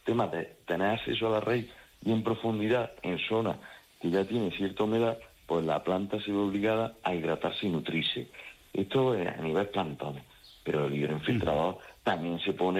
tema de tener acceso a la raíz y en profundidad, en zonas que ya tienen cierta humedad, pues la planta se ve obligada a hidratarse y nutrirse. Esto es a nivel plantones, pero el hidroinfiltrador también se pone